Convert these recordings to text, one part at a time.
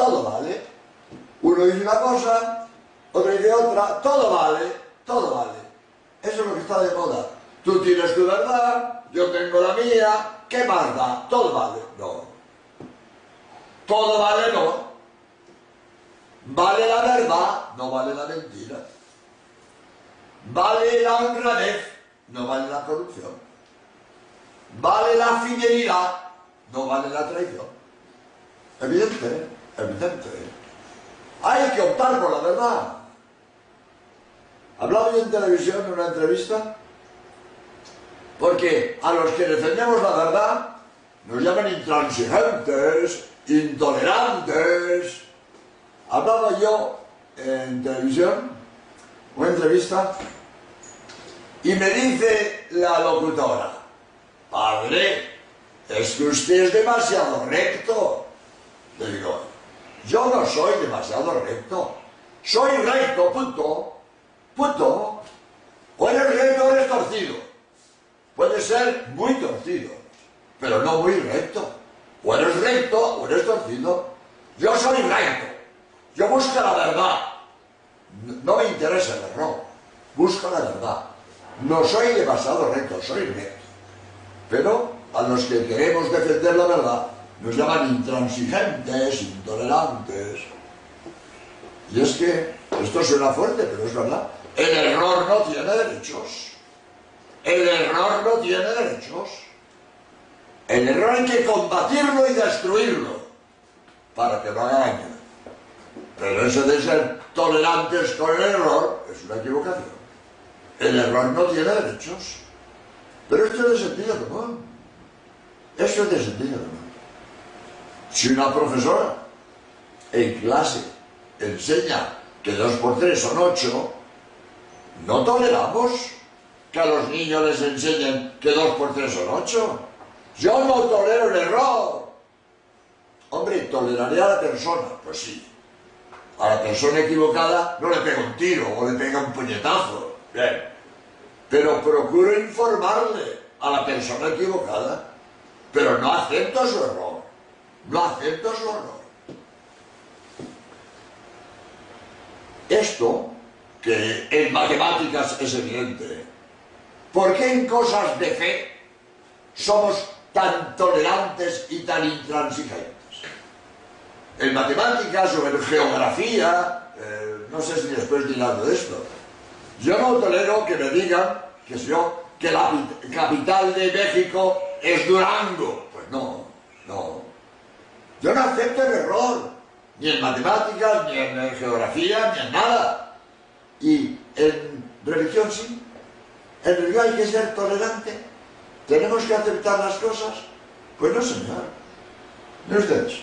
todo vale. Uno dice una cosa, otro dice otra, todo vale, todo vale. Eso es lo que está de moda. Tú tienes tu verdad, yo tengo la mía, ¿qué más da? Todo vale. No. Todo vale no. Vale la verdad, no vale la mentira. Vale la honradez, no vale la corrupción. Vale la fidelidad, no vale la traición. Evidente, evidente. Hay que optar por la verdad. Hablaba yo en televisión en una entrevista, porque a los que defendemos la verdad nos llaman intransigentes, intolerantes. Hablaba yo en televisión, una entrevista, y me dice la locutora: padre, es que usted es demasiado recto. Le digo: yo no soy demasiado recto, soy recto, punto, punto. O eres recto o eres torcido. Puede ser muy torcido, pero no muy recto. O eres recto o eres torcido. Yo soy recto, yo busco la verdad. No me interesa el error, busco la verdad. No soy demasiado recto, soy recto. Pero a los que queremos defender la verdad nos llaman intransigentes, intolerantes. Y es que esto suena fuerte, pero es verdad. El error no tiene derechos. El error no tiene derechos. El error hay que combatirlo y destruirlo para que no haga daño. Pero eso de ser tolerantes con el error es una equivocación. El error no tiene derechos. Pero esto es de sentido común. Esto es de sentido común. Si una profesora en clase enseña que 2 por 3 son 8, no toleramos que a los niños les enseñen que 2 por 3 son 8. Yo no tolero el error. Hombre, ¿toleraré a la persona? Pues sí. A la persona equivocada no le pega un tiro o le pega un puñetazo. Bien. Pero procuro informarle a la persona equivocada. Pero no acepto su error. No acepto su error. Esto, que en matemáticas es evidente. ¿Por qué en cosas de fe somos tan tolerantes y tan intransigentes? En matemáticas o en geografía, no sé si después dirán de esto. Yo no tolero que me digan que la capital de México es Durango. Pues no, no. Yo no acepto el error, ni en matemáticas, ni en geografía, ni en nada. Y en religión sí. En religión hay que ser tolerante. ¿Tenemos que aceptar las cosas? Pues no, señor. ¿No ustedes?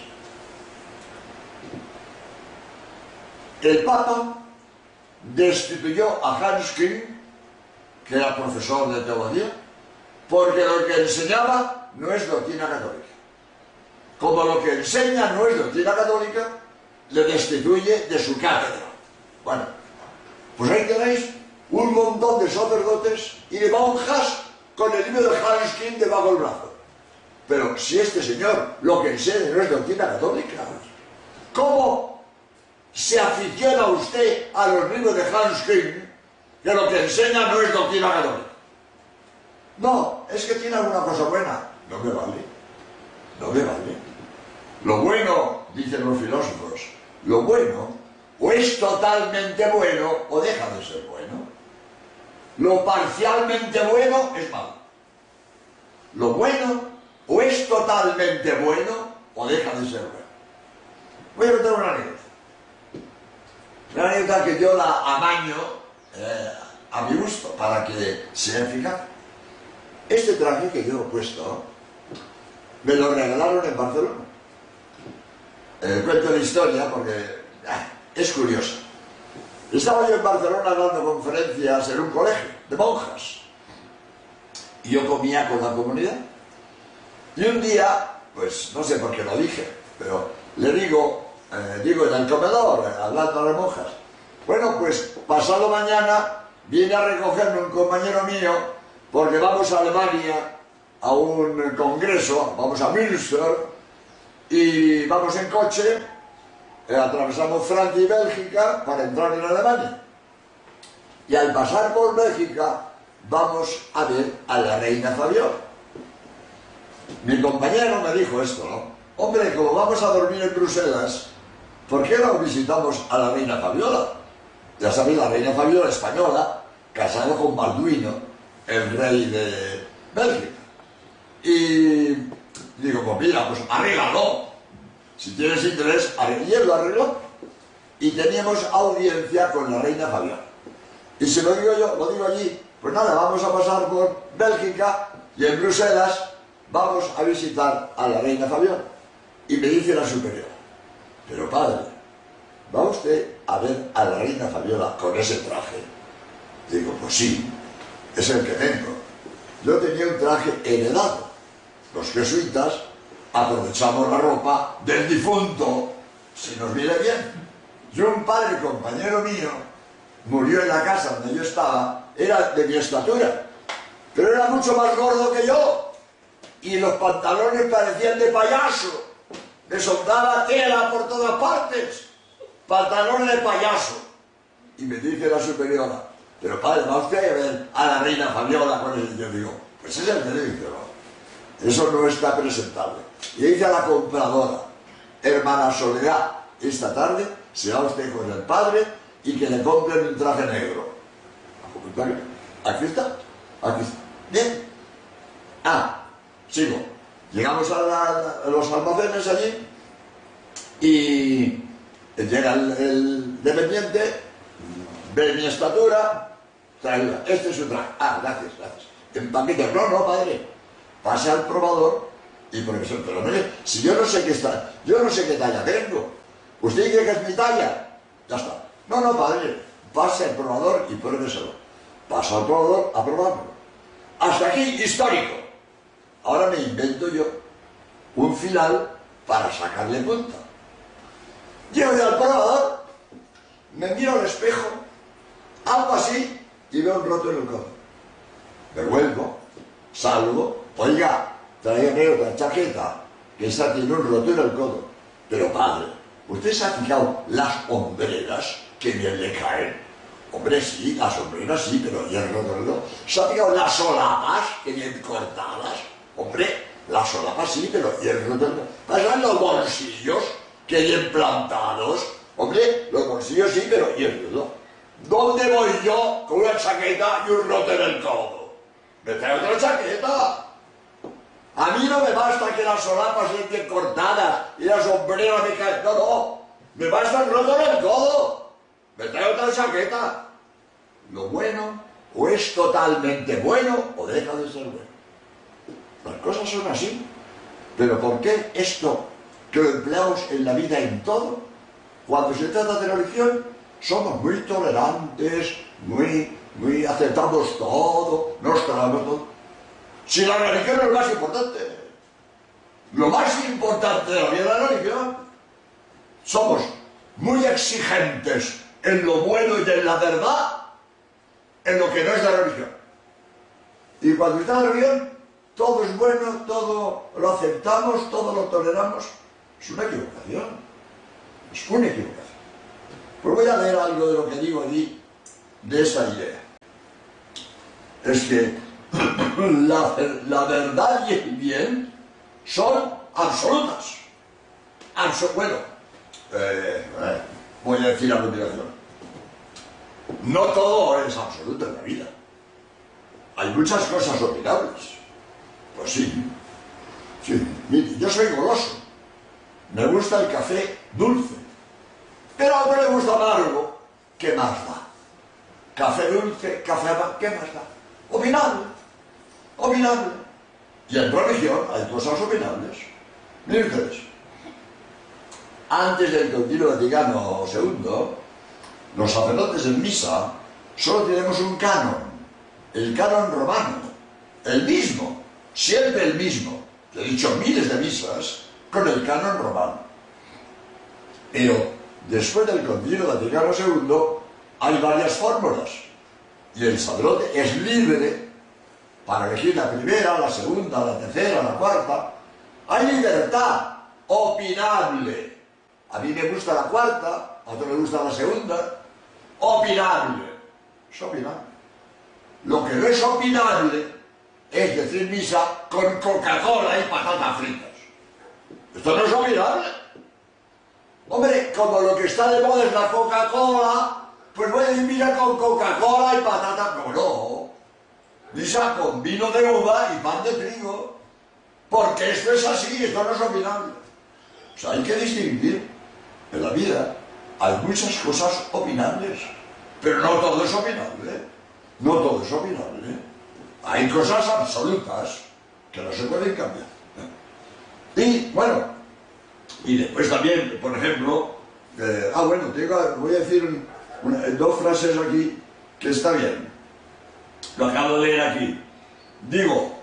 El Papa destituyó a Hans Küng, que era profesor de teología, porque lo que enseñaba no es doctrina católica. Como lo que enseña no es doctrina católica, le destituye de su cátedra. Bueno, pues ahí tenéis un montón de sacerdotes y de monjas con el libro de Hans Küng debajo del brazo. Pero si este señor lo que enseña no es doctrina católica, ¿cómo se aficiona usted a los libros de Hans Küng, que lo que enseña no es doctrina católica? No, es que tiene alguna cosa buena. No me vale. No me vale. Lo bueno, dicen los filósofos, lo bueno o es totalmente bueno o deja de ser bueno. Lo parcialmente bueno es malo. Lo bueno o es totalmente bueno o deja de ser bueno. Voy a contar una anécdota. Una anécdota que yo la amaño a mi gusto para que sea eficaz. Este traje que yo he puesto me lo regalaron en Barcelona. Cuento la historia porque es curiosa. Estaba yo en Barcelona dando conferencias en un colegio de monjas y yo comía con la comunidad. Y un día, pues no sé por qué lo dije, pero le digo en el comedor, hablando a las monjas: bueno, pues pasado mañana viene a recogerme un compañero mío porque vamos a Alemania a un congreso, vamos a Münster y vamos en coche atravesamos Francia y Bélgica para entrar en Alemania. Y al pasar por Bélgica, vamos a ver a la reina Fabiola. Mi compañero me dijo esto, ¿no? Hombre, como vamos a dormir en Bruselas, ¿por qué no visitamos a la reina Fabiola? Ya sabéis, la reina Fabiola española, casada con Balduino, el rey de Bélgica. Y digo, pues mira, pues arréglalo. Si tienes interés, y él lo arregló. Y teníamos audiencia con la reina Fabiola. Y si lo digo yo, lo digo allí, pues nada, vamos a pasar por Bélgica y en Bruselas vamos a visitar a la reina Fabiola. Y me dice la superiora, pero padre, ¿va usted a ver a la reina Fabiola con ese traje? Digo, pues sí, es el que tengo. Yo tenía un traje heredado. Los jesuitas aprovechamos la ropa del difunto, si nos viene bien. Yo, un padre compañero mío, murió en la casa donde yo estaba, era de mi estatura, pero era mucho más gordo que yo, y los pantalones parecían de payaso, me soltaba tela por todas partes, pantalones de payaso. Y me dice la superiora, pero padre, ¿va usted a ver a la reina Fabiola con él? Y yo digo, pues es el que le dice, no, eso no está presentable. Y dice a la compradora, hermana Soledad, esta tarde se va usted con el padre y que le compren un traje negro. Aquí está, aquí está. Bien. Sigo. Llegamos a los almacenes allí y llega el dependiente, ve mi estatura, trae, este es su traje. Gracias, gracias. Empaquete, no, padre, pase al probador y profesor, pero mire, si yo no sé qué talla tengo, usted dice que es mi talla, ya está. No, padre, pase al probador y pruébeselo. Pasa al probador a probarlo. Hasta aquí, histórico. Ahora me invento yo un final para sacarle punta. Llego yo al probador, me miro al espejo, algo así, y veo un roto en el codo. Me vuelvo, salgo, oiga, tráigame otra chaqueta, que esta tiene un roto en el codo. Pero padre, ¿usted se ha fijado las hombreras que bien le caen? Hombre, sí, las hombreras sí, pero hierro no. ¿Se ha fijado las solapas que bien cortadas? Hombre, las solapas sí, pero hierro no. Pasan los bolsillos que bien plantados. Hombre, los bolsillos sí, pero hierro no. ¿Dónde voy yo con una chaqueta y un roto en el codo? Me traigo otra chaqueta. A mí no me basta que las solapas estén bien cortadas y las hombreras me caen. No, me basta el roto en el codo. Me traigo otra chaqueta. Lo bueno o es totalmente bueno o deja de ser bueno. Las cosas son así. Pero ¿por qué esto que lo empleamos en la vida en todo? Cuando se trata de religión, somos muy tolerantes, muy aceptamos todo, nos tragamos todo. Si la religión es lo más importante, lo más importante de la vida de la religión, somos muy exigentes en lo bueno y en la verdad, en lo que no es la religión. Y cuando está la religión, todo es bueno, todo lo aceptamos, todo lo toleramos. Es una equivocación. Es una equivocación. Pues voy a leer algo de lo que digo allí, de esta idea. Es que la verdad y el bien son absolutas. Voy a decir a continuación. No todo es absoluto en la vida. Hay muchas cosas opinables. Pues sí. Mire, yo soy goloso. Me gusta el café dulce. Pero a otro le gusta amargo. ¿Qué más da? Café dulce, café amargo, ¿qué más da? Opinable. Y en religión hay cosas opinables. Miren ustedes. Antes del Concilio Vaticano II, los sacerdotes en misa solo tenemos un canon, el canon romano, el mismo, siempre el mismo. He dicho miles de misas con el canon romano. Pero después del Concilio Vaticano II hay varias fórmulas y el sacerdote es libre para elegir la primera, la segunda, la tercera, la cuarta. Hay libertad opinable. a mí me gusta la cuarta, a otro le gusta la segunda. Opinable. Es opinable. Lo que no es opinable es decir misa con Coca-Cola y patatas fritas. Esto no es opinable. Hombre, como lo que está de moda es la Coca-Cola, pues voy a decir misa con Coca-Cola y patatas. No. Misa con vino de uva y pan de trigo. Porque esto es así, esto no es opinable. O sea, hay que distinguir. En la vida hay muchas cosas opinables, pero no todo es opinable. No todo es opinable. Hay cosas absolutas que no se pueden cambiar. Y, bueno, y después también, por ejemplo, voy a decir dos frases aquí que está bien. Lo acabo de leer aquí. Digo,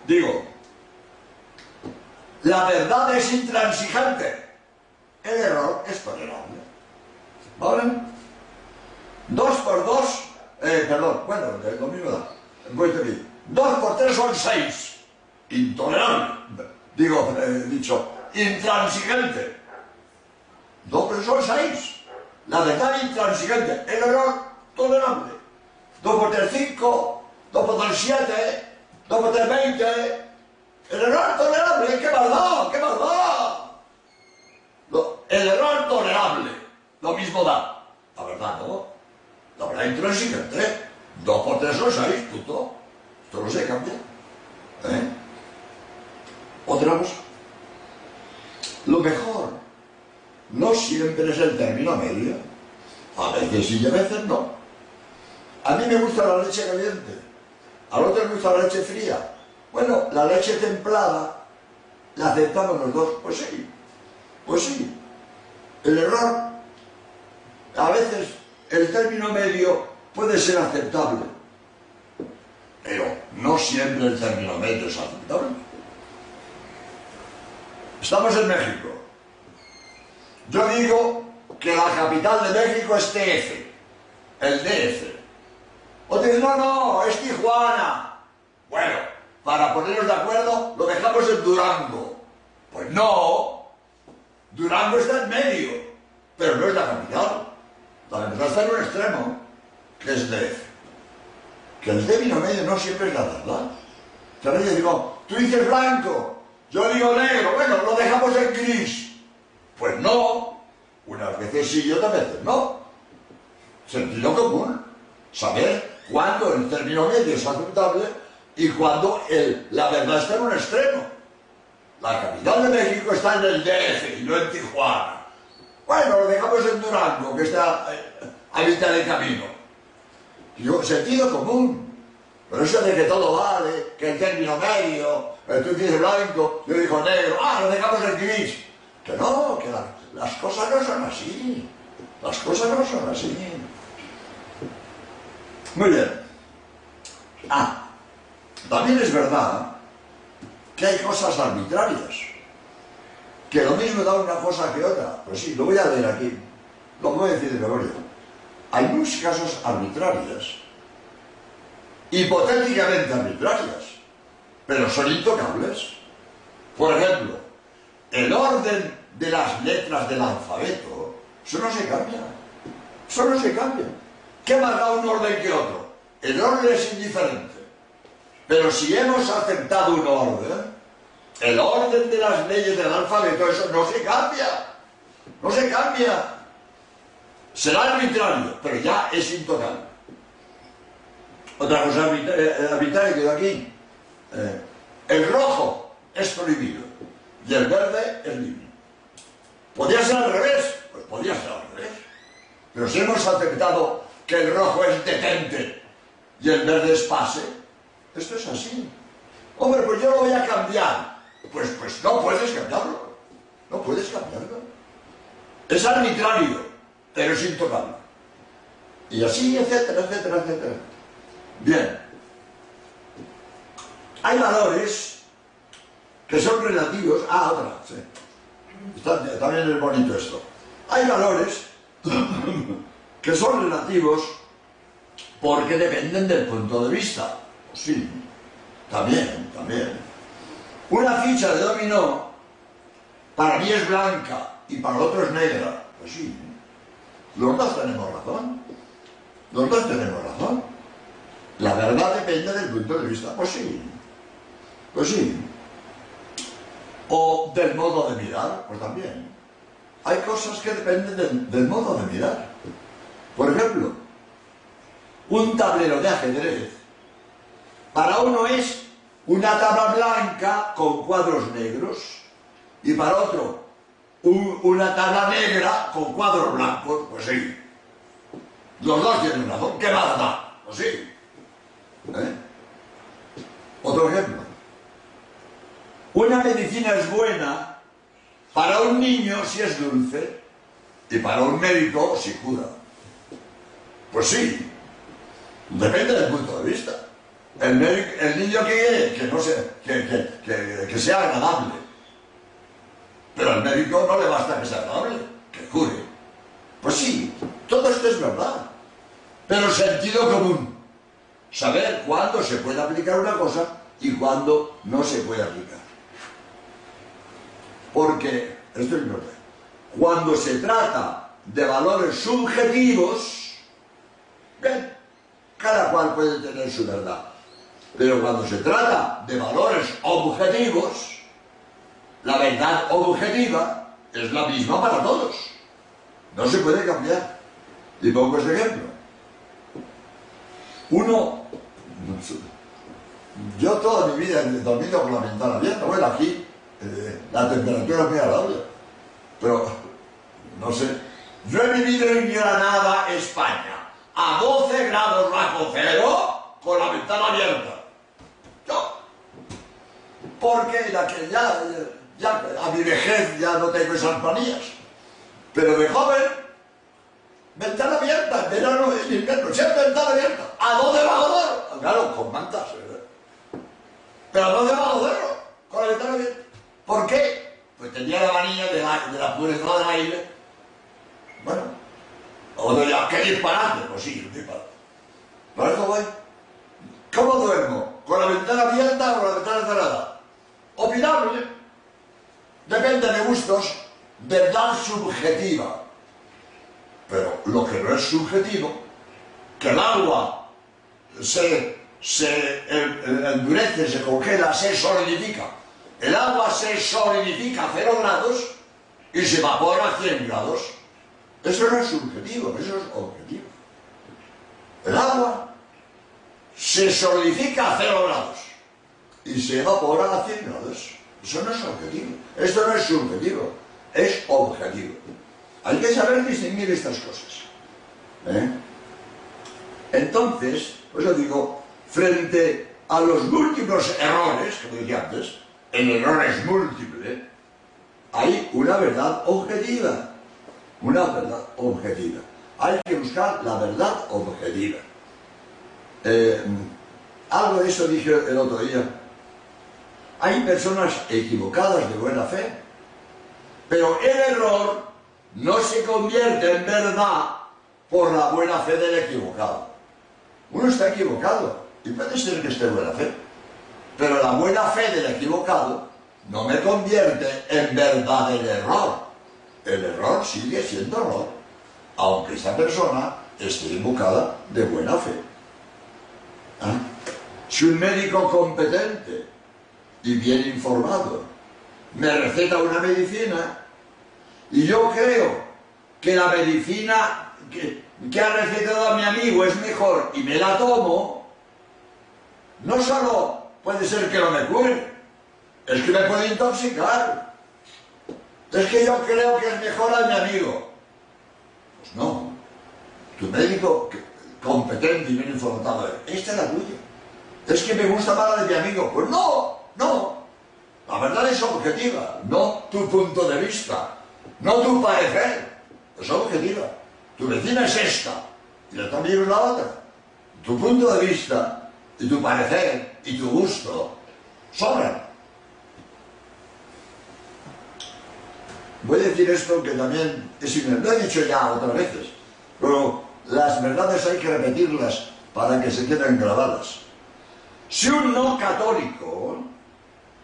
la verdad es intransigente, el error es tolerable. ¿Vale? 2 por 2, lo mismo da. Voy a decir, 2 por 3 son 6. Intolerable. Dicho, intransigente. 2 por 3 son 6. La verdad intransigente, el error tolerable. 2 por 3, 5. 2 por 3, 7. 2 por 3, 20. El error tolerable, ¡qué maldad! ¡Qué maldad! El error tolerable, lo mismo da. La verdad, ¿no? La verdad intransigente. 2 por 3 son 6, punto. Esto no se cambia. Otra cosa. Lo mejor no siempre es el término medio. A veces sí y a veces no. A mí me gusta la leche caliente. Al otro le gusta la leche fría. Bueno, la leche templada la aceptamos los dos. Pues sí. El error, a veces el término medio puede ser aceptable, pero no siempre el término medio es aceptable. Estamos en México. Yo digo que la capital de México es TF, el DF. O te dicen, no, es Tijuana. Bueno, para ponernos de acuerdo, lo dejamos en Durango. Pues no. Durango está en medio, pero no es la capital. La capital está en un extremo, que es DF. Que el término medio no siempre es la verdad. A veces digo, tú dices blanco, yo digo negro, bueno, lo dejamos en gris. Pues no, unas veces sí y otras veces no. Sentido común, saber cuándo el término medio es aceptable y cuándo la verdad está en un extremo. La capital de México está en el DF y no en Tijuana. Bueno, lo dejamos en Durango, que está a mitad del camino. Digo, sentido común. Pero eso de que todo vale, que el término medio, tú dices blanco, yo digo negro, lo dejamos en gris. Que no, que las cosas no son así. Las cosas no son así. Muy bien. También es verdad que hay cosas arbitrarias, que lo mismo da una cosa que otra. Pues sí, lo voy a leer aquí, lo voy a decir de memoria. Hay muchos casos arbitrarias, hipotéticamente arbitrarias, pero son intocables. Por ejemplo, el orden de las letras del alfabeto, eso no se cambia. Eso no se cambia. ¿Qué más da un orden que otro? El orden es indiferente. Pero si hemos aceptado un orden, el orden de las leyes del alfabeto, eso no se cambia. No se cambia. Será arbitrario, pero ya es intocable. Otra cosa arbitraria que aquí. El rojo es prohibido y el verde es libre. ¿Podría ser al revés? Pues podría ser al revés. Pero si hemos aceptado que el rojo es detente y el verde es pase, esto es así. Hombre, pues yo lo voy a cambiar. Pues no puedes cambiarlo. No puedes cambiarlo. Es arbitrario, pero es intocable. Y así, etcétera, etcétera, etcétera. Bien. Hay valores que son relativos. Otra, sí. Está bien el bonito esto. Hay valores que son relativos porque dependen del punto de vista. Sí, también. Una ficha de dominó para mí es blanca y para el otro es negra. Pues sí, los dos tenemos razón. Los dos tenemos razón. La verdad depende del punto de vista. Pues sí. Pues sí. O del modo de mirar, pues también. Hay cosas que dependen del modo de mirar. Por ejemplo, un tablero de ajedrez, para uno es una tabla blanca con cuadros negros, y para otro, una tabla negra con cuadros blancos. Pues sí. Los dos tienen razón. ¿Qué más da? Pues sí. ¿Eh? Otro ejemplo. Una medicina es buena para un niño si es dulce y para un médico si cura. Pues sí, depende del punto de vista. El niño quiere que no sea, que sea agradable, pero al médico no le basta que sea agradable, que cure. Pues sí, todo esto es verdad, pero sentido común. Saber cuándo se puede aplicar una cosa y cuándo no se puede aplicar. Porque, esto es importante, cuando se trata de valores subjetivos, bien, cada cual puede tener su verdad. Pero cuando se trata de valores objetivos, la verdad objetiva es la misma para todos. No se puede cambiar. Y pongo este ejemplo. Yo toda mi vida he dormido con la ventana abierta. Bueno, aquí la temperatura es muy agradable, pero no sé. Yo he vivido en Granada, España, a 12 grados bajo cero, con la ventana abierta. Yo. Porque ya a mi vejez ya no tengo esas manías. Pero de joven, ventana abierta, en verano y en invierno, siempre ventana abierta, a 12 bajo cero. Claro, con mantas, ¿verdad? Pero a 12 bajo cero, con la ventana abierta. ¿Por qué? Pues tenía la manía de la pureza del aire. Bueno, otro ya, ¿qué disparate? Pues sí, un disparate. Por eso voy. ¿Cómo duermo? ¿Con la ventana abierta o con la ventana cerrada? Opinable. Depende de gustos. Verdad subjetiva. Pero lo que no es subjetivo, que el agua se endurece, se congela, se solidifica. El agua se solidifica a 0 grados y se evapora a 100 grados. Eso no es subjetivo, eso es objetivo. El agua se solidifica a 0 grados y se evapora a 100 grados. Eso no es objetivo. Esto no es subjetivo, es objetivo. Hay que saber distinguir estas cosas. Entonces, pues yo digo, frente a los múltiples errores, como decía antes, el error es múltiple, hay una verdad objetiva. Una verdad objetiva. Hay que buscar la verdad objetiva. Algo de eso dije el otro día. Hay personas equivocadas de buena fe, pero el error no se convierte en verdad por la buena fe del equivocado. Uno está equivocado y puede ser que esté en buena fe, pero la buena fe del equivocado no me convierte en verdad el error. El error sigue siendo error, aunque esta persona esté invocada de buena fe. Si un médico competente y bien informado me receta una medicina y yo creo que la medicina que ha recetado a mi amigo es mejor y me la tomo, no solo puede ser que no me cure, es que me puede intoxicar. Es que yo creo que es mejor a mi amigo. Pues no. Tu médico competente y bien informado, esta es la tuya. Es que me gusta más la de mi amigo. Pues no, no. La verdad es objetiva, no tu punto de vista, no tu parecer. Es objetiva. Tu vecina es esta y la también es la otra. Tu punto de vista y tu parecer y tu gusto sobran. Voy a decir esto que también lo he dicho ya otras veces, pero las verdades hay que repetirlas para que se queden grabadas. Si un no católico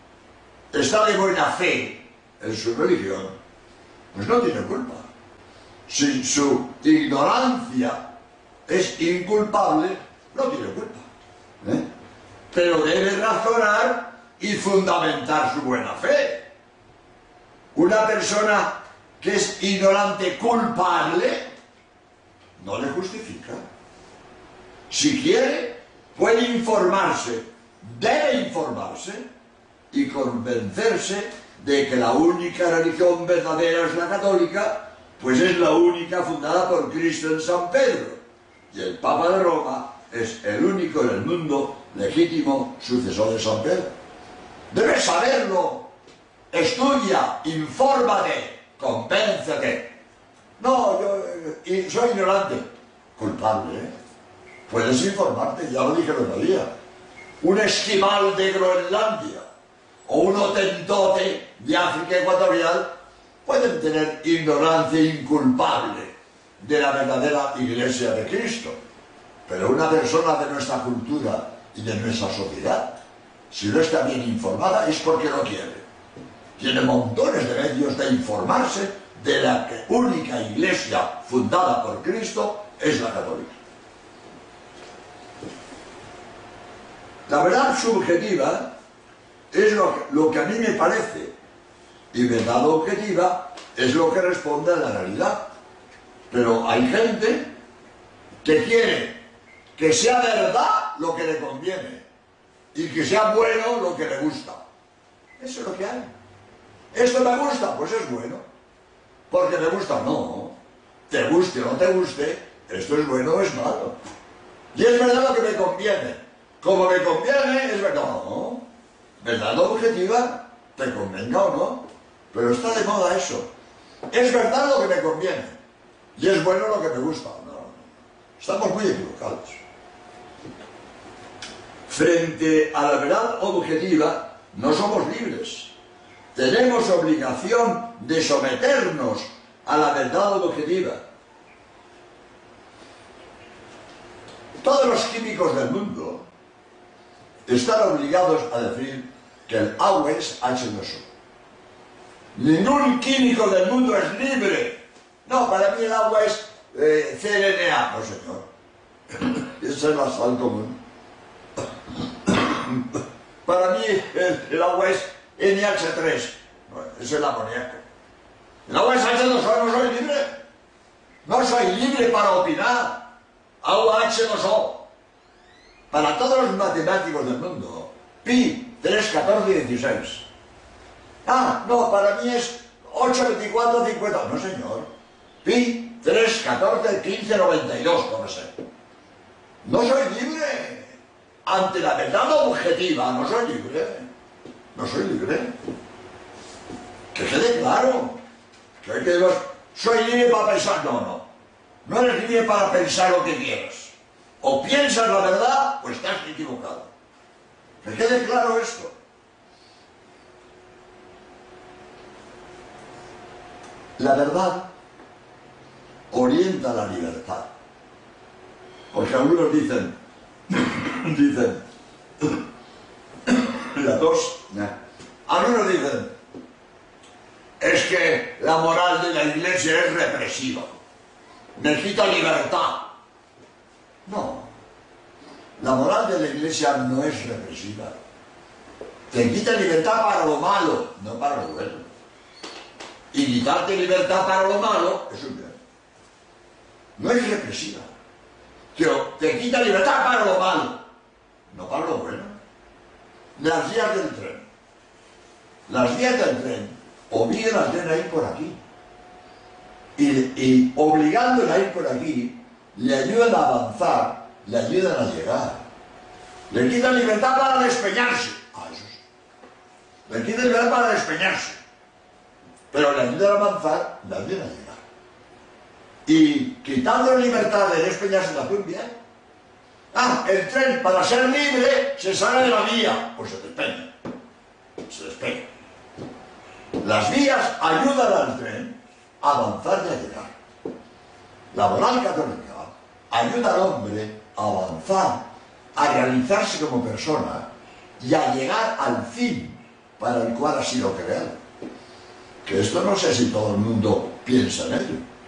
está de buena fe en su religión, pues no tiene culpa. si su ignorancia es inculpable, no tiene culpa. Pero debe razonar y fundamentar su buena fe. Una persona que es ignorante culpable no le justifica. Si quiere, puede informarse, debe informarse y convencerse de que la única religión verdadera es la católica, pues es la única fundada por Cristo en San Pedro. Y el Papa de Roma es el único en el mundo legítimo sucesor de San Pedro. Debes saberlo. Estudia, infórmate, convéncete. No, yo soy ignorante. Culpable, ¿eh? Puedes informarte, ya lo dije el otro día. Un esquimal de Groenlandia o un hotentote de África Ecuatorial pueden tener ignorancia inculpable de la verdadera Iglesia de Cristo. Pero una persona de nuestra cultura y de nuestra sociedad, si no está bien informada, es porque no quiere. Tiene montones de medios de informarse de la única Iglesia fundada por Cristo es la católica. La verdad subjetiva es lo que a mí me parece, y verdad objetiva es lo que responde a la realidad. Pero hay gente que quiere que sea verdad lo que le conviene y que sea bueno lo que le gusta. Eso es lo que hay. ¿Esto me gusta? Pues es bueno. Porque me gusta, no. Te guste o no te guste, esto es bueno o es malo. Y es verdad lo que me conviene. Como me conviene, es verdad. No. Verdad objetiva, te convenga o no. Pero está de moda eso. Es verdad lo que me conviene. Y es bueno lo que me gusta. No. Estamos muy equivocados. Frente a la verdad objetiva, no somos libres. Tenemos obligación de someternos a la verdad objetiva. Todos los químicos del mundo están obligados a decir que el agua es H2O. Ningún químico del mundo es libre. No, para mí el agua es CLNA. No, señor. Esa es la sal común. Para mí el agua es NH3. Bueno, eso es el amoníaco. El agua es H2O, no soy libre. No soy libre para opinar. Agua H2O. Para todos los matemáticos del mundo, pi, 3, 14 y 16. Ah, no, para mí es 8, 24, 50. No, señor. Pi, 3, 14, 15, 92, como sé. No soy libre. Ante la verdad objetiva, no soy libre. No soy libre. Que quede claro. Que digo, soy libre para pensar. No, no. No eres libre para pensar lo que quieras. O piensas la verdad, o estás equivocado. Que quede claro esto. La verdad orienta la libertad. Porque algunos dicen, las dos, algunos dicen, es que la moral de la Iglesia es represiva, me quita libertad. No, la moral de la Iglesia no es represiva. Te quita libertad para lo malo, no para lo bueno. Y quitarte libertad para lo malo es un bien. No es represiva. Te quita libertad para lo malo, no para lo bueno. Las vías del tren. Las vías del tren obligan al tren a ir por aquí. Y obligándole a ir por aquí, le ayudan a avanzar, le ayudan a llegar. Le quitan libertad para despeñarse. Ah, eso sí. Le quitan libertad para despeñarse. Pero le ayudan a avanzar, le ayudan a llegar. Y quitando libertad de despeñarse la hacen bien. Ah, el tren para ser libre se sale de la vía, pues se despeña. Se despeña. Las vías ayudan al tren a avanzar y a llegar. La moral católica ayuda al hombre a avanzar, a realizarse como persona y a llegar al fin para el cual ha sido creado. Que esto no sé si todo el mundo piensa en ello.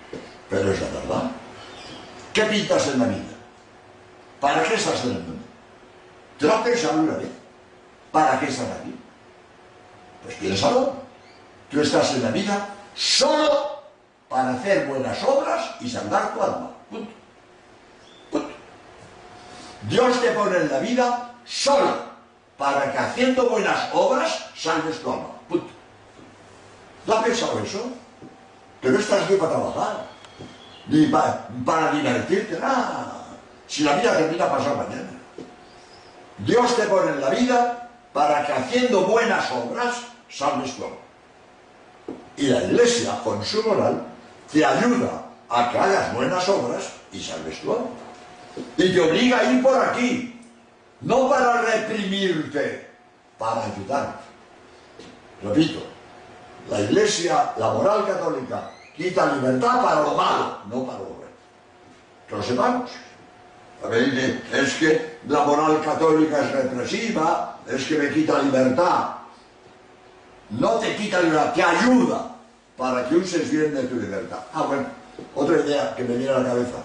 pero es la verdad. ¿Qué pintas en la vida? ¿Para qué estás en el mundo? ¿Te lo has pensado una vez? ¿Para qué estás aquí? Pues piénsalo. Tú estás en la vida solo para hacer buenas obras y salvar tu alma. Punto. Punto. Dios te pone en la vida solo para que haciendo buenas obras salves tu alma. Punto. ¿No has pensado eso? Que no estás aquí para trabajar, ni para divertirte, nada. Si la vida termina pasado mañana. Dios te pone en la vida para que haciendo buenas obras salves tu alma. Y la Iglesia, con su moral, te ayuda a que hagas buenas obras y salves tu alma. Y te obliga a ir por aquí, no para reprimirte, para ayudarte. Repito, la Iglesia, la moral católica, quita libertad para lo malo, no para lo bueno. Que lo sepamos. A ver, es que la moral católica es represiva, es que me quita libertad. No te quita libertad, te ayuda para que uses bien de tu libertad. Bueno, otra idea que me viene a la cabeza.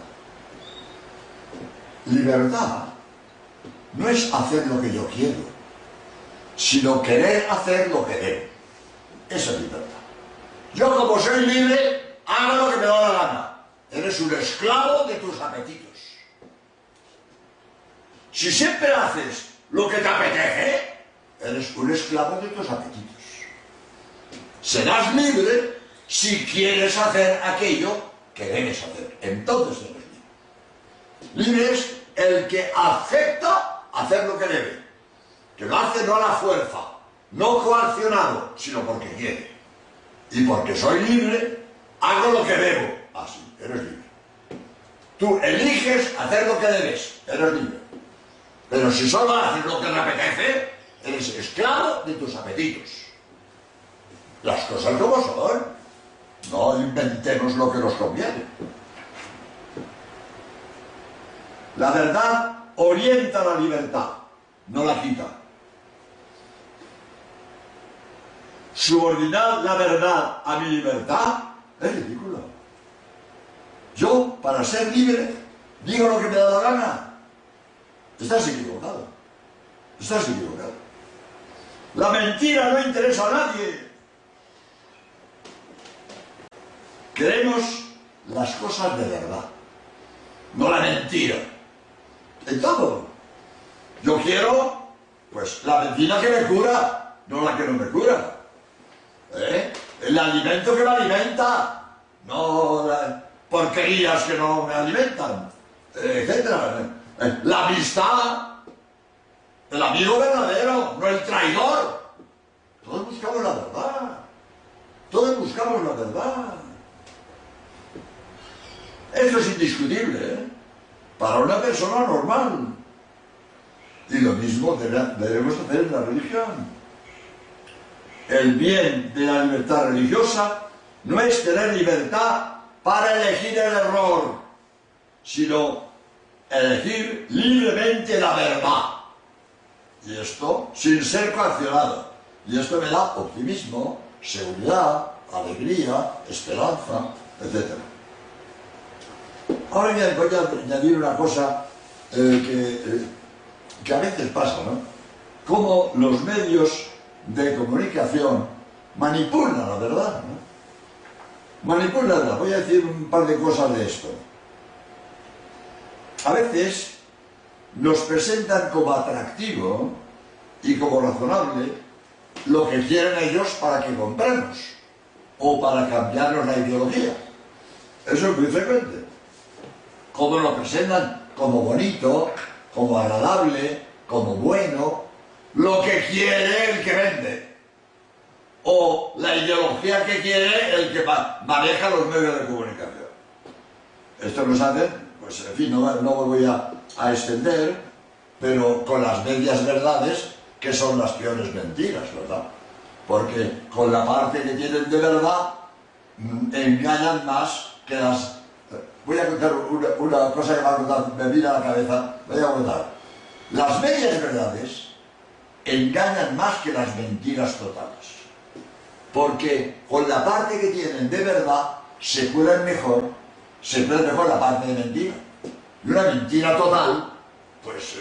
Libertad no es hacer lo que yo quiero, sino querer hacer lo que debo. Esa es libertad. Yo, como soy libre, hago lo que me da la gana. Eres un esclavo de tus apetitos. Si siempre haces lo que te apetece, eres un esclavo de tus apetitos. Serás libre si quieres hacer aquello que debes hacer. Entonces eres libre. Libre es el que acepta hacer lo que debe. Que lo hace no a la fuerza, no coaccionado, sino porque quiere. Y porque soy libre, hago lo que debo. Así, eres libre. Tú eliges hacer lo que debes, eres libre. Pero si solo haces lo que te apetece, eres esclavo de tus apetitos. Las cosas como son. No inventemos lo que nos conviene. La verdad orienta la libertad, no la quita. Subordinar la verdad a mi libertad es ridículo. Yo, para ser libre, digo lo que me da la gana. Estás equivocado. Estás equivocado. La mentira no interesa a nadie. Queremos las cosas de verdad, no la mentira. En todo. Yo quiero, pues, la medicina que me cura, no la que no me cura. El alimento que me alimenta, no porquerías que no me alimentan, etcétera. La amistad, el amigo verdadero, no el traidor. Todos buscamos la verdad. Todos buscamos la verdad. Eso es indiscutible, para una persona normal. Y lo mismo debemos hacer en la religión. El bien de la libertad religiosa no es tener libertad para elegir el error, sino elegir libremente la verdad. Y esto sin ser coaccionado. Y esto me da optimismo, seguridad, alegría, esperanza, etc. Ahora voy a añadir una cosa que a veces pasa, ¿no? Cómo los medios de comunicación manipulan la verdad, ¿no? Manipulan. Voy a decir un par de cosas de esto. A veces nos presentan como atractivo y como razonable lo que quieren ellos para que compremos o para cambiarnos la ideología. Eso es muy frecuente. Como lo presentan como bonito, como agradable, como bueno, lo que quiere el que vende, o la ideología que quiere el que maneja los medios de comunicación. Esto nos hace, pues en fin, no me voy a extender, pero con las medias verdades, que son las peores mentiras, ¿verdad? Porque con la parte que tienen de verdad, engañan más que las... Voy a contar una cosa que me viene a la cabeza. Voy a contar. Las medias verdades engañan más que las mentiras totales. Porque con la parte que tienen de verdad se curan mejor siempre es mejor la parte de mentira. Y una mentira total, pues,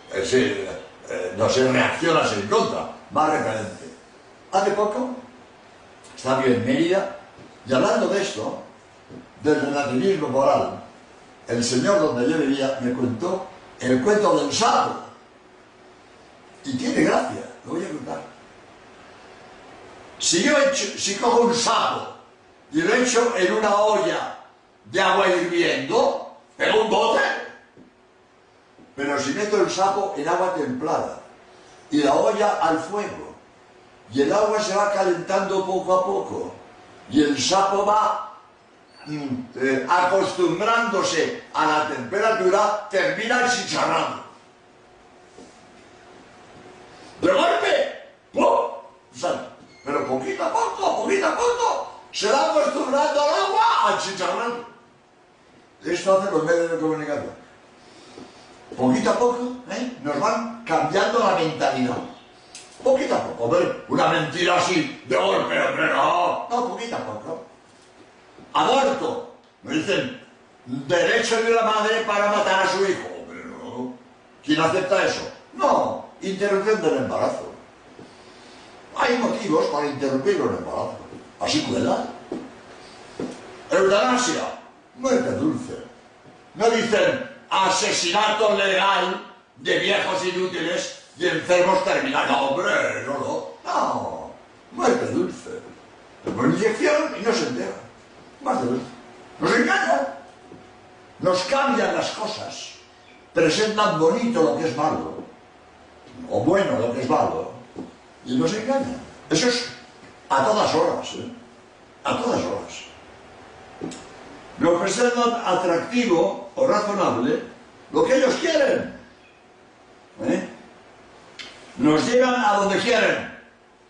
no se reacciona en contra, más referente. Hace poco, estaba yo en Mérida, y hablando de esto, del relativismo moral, el señor donde yo vivía me contó el cuento del sapo. Y tiene gracia, lo voy a contar. Si cojo un sapo y lo echo en una olla de agua hirviendo, pego un bote. Pero si meto el sapo en agua templada y la olla al fuego, y el agua se va calentando poco a poco, y el sapo va acostumbrándose a la temperatura, termina chicharrando. De golpe, ¡pum! Sale. Pero poquito a poco, se va acostumbrando al agua a chicharrar. Esto hacen los medios de comunicación. Poquito a poco, nos van cambiando la mentalidad. Poquito a poco, hombre, una mentira así, de golpe, hombre, no, poquito a poco. Aborto, me dicen, derecho de la madre para matar a su hijo, hombre, no. ¿Quién acepta eso? No, interrupción del embarazo. Hay motivos para interrumpir el embarazo. Así cuela. Eutanasia, muerte dulce. No dicen asesinato legal de viejos inútiles y enfermos terminales. No, hombre, no. Muerte dulce. Le ponen inyección y no se entera. Muerte dulce. Nos engañan. Nos cambian las cosas. Presentan bonito lo que es malo. O bueno lo que es malo. Y nos engañan. Eso es a todas horas, a todas horas. Nos presentan atractivo o razonable lo que ellos quieren. Nos llevan a donde quieren.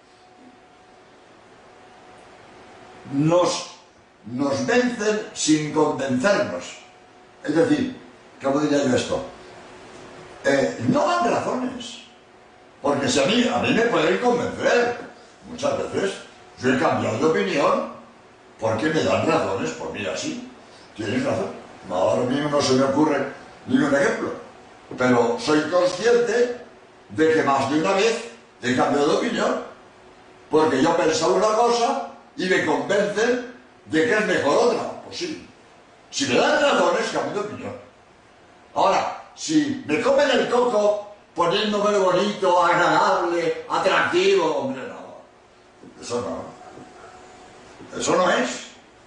Nos vencen sin convencernos. Es decir, ¿cómo diría yo esto? No dan razones. Porque si a mí me pueden convencer, muchas veces yo he cambiado de opinión porque me dan razones. Pues mira, sí, tienes razón. Ahora mismo no se me ocurre ningún ejemplo, pero soy consciente de que más de una vez he cambiado de opinión porque yo pensaba una cosa y me convencen de que es mejor otra. Pues sí, si me dan razones, cambio de opinión. Ahora, si me comen el coco poniéndome bonito, agradable, atractivo, hombre, no. Eso no. Eso no es.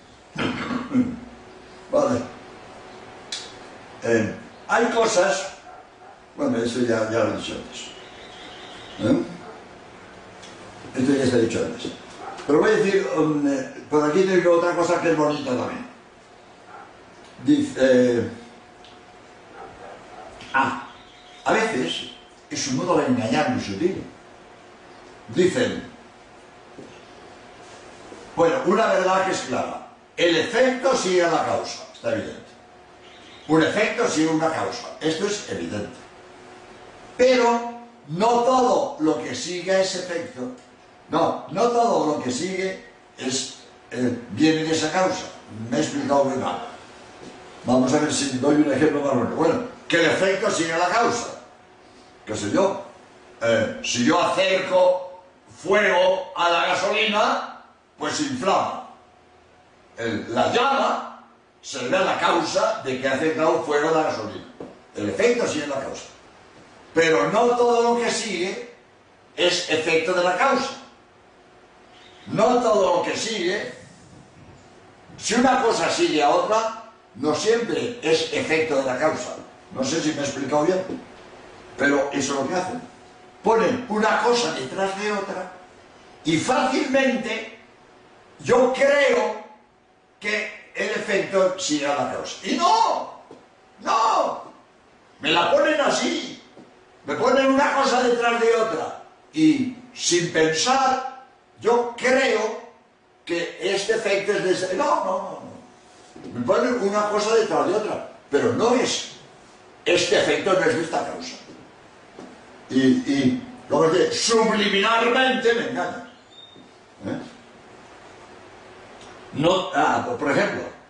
Vale. Hay cosas... Bueno, eso ya lo he dicho antes. Esto ya se ha dicho antes. Pero voy a decir, por aquí tengo otra cosa que es bonita también. Dice... a veces es un modo de engañar muy sutil. Dicen, bueno, una verdad que es clara. El efecto sigue a la causa, está evidente. Un efecto sigue una causa, esto es evidente. Pero no todo lo que sigue ese efecto, no todo lo que sigue viene de esa causa. Me he explicado muy mal. Vamos a ver si doy un ejemplo más bueno. Bueno, que el efecto sigue a la causa. ¿Qué sé yo? Si yo acerco fuego a la gasolina, pues se inflama. La llama se ve a la causa de que ha acercado fuego a la gasolina. El efecto sigue la causa. Pero no todo lo que sigue es efecto de la causa. No todo lo que sigue, si una cosa sigue a otra, no siempre es efecto de la causa. No sé si me he explicado bien, pero eso es lo que hacen. Ponen una cosa detrás de otra y fácilmente yo creo que el efecto sigue a la causa. Y no, me la ponen así. Me ponen una cosa detrás de otra y sin pensar yo creo que este efecto es de ese... No. Me ponen una cosa detrás de otra, pero no es. Este efecto no es de esta causa. Y lo que subliminalmente me engañan. Por ejemplo,